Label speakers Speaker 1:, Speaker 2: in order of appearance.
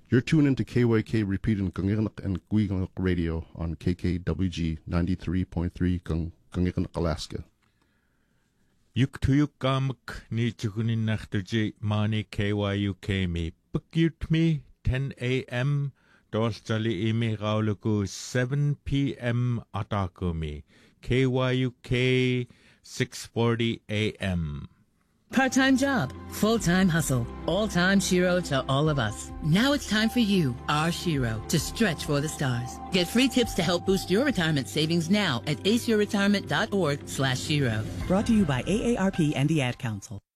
Speaker 1: You're tuned into KYK repeating Kangiganak and Guiganak Radio on KKWG 93.3 Kangiganak, Alaska.
Speaker 2: Yuk tuyuk gamak ni chukunin nachterji mani KYUK me. Bookut me 10 a.m. Dostali imi rauluku 7 p.m. ataku me. KYUK 6:40 a.m.
Speaker 3: Part-time job, full-time hustle, all-time Shiro to all of us. Now it's time for you, our Shiro, to stretch for the stars. Get free tips to help boost your retirement savings now at aceyourretirement.org/Shiro.
Speaker 4: Brought to you by AARP and the Ad Council.